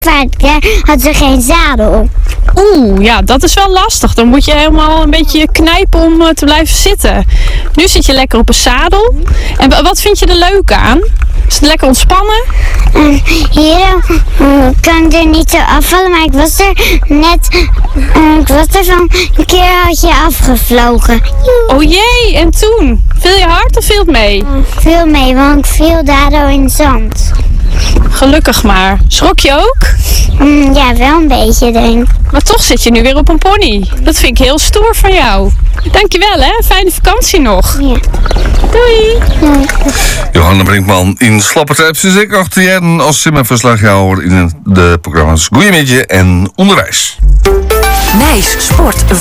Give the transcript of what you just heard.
had ze geen zadel. Oeh, ja, dat is wel lastig. Dan moet je helemaal een beetje knijpen om te blijven zitten. Nu zit je lekker op een zadel. En wat vind je er leuk aan? Is het lekker ontspannen? Hier kan ik er niet zo afvallen, maar ik was er van een keer had je afgevlogen. Oh jee, en toen? Viel je hard of viel het mee? Veel mee, want ik viel daardoor in het zand. Gelukkig maar. Schrok je ook? Ja, wel een beetje, denk ik. Maar toch zit je nu weer op een pony. Dat vind ik heel stoer van jou. Dankjewel hè, fijne vakantie nog. Ja. Doei! Johanna Brinkman in slappe tijd. Dus ik achter je als simmerverslagjouwer in de programma's Goeiemiddag en Onderwijs. Nijs Sport.